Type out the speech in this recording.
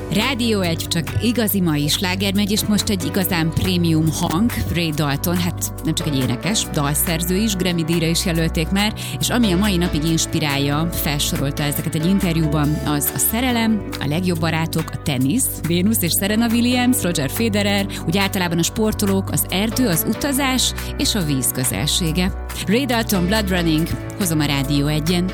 Rádió 1, csak igazi mai sláger megy, és most egy igazán prémium hang, Ray Dalton, hát nem csak egy énekes, dalszerző is, Grammy-díjra is jelölték már, és ami a mai napig inspirálja, felsorolta ezeket egy interjúban, az a szerelem, a legjobb barátok, a tenisz, Venus és Serena Williams, Roger Federer, úgy általában a sportolók, az erdő, az utazás és a víz közelsége. Ray Dalton, Blood Running, hozom a Rádió 1-en.